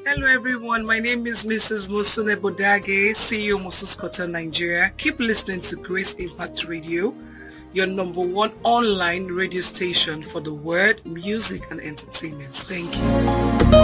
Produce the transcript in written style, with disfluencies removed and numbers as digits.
Hello everyone, my name is Mrs. Musune Bodage, CEO Musus Kotel Nigeria. Keep listening to Grace Impact Radio, your number one online radio station for the word, music and entertainment. Thank you.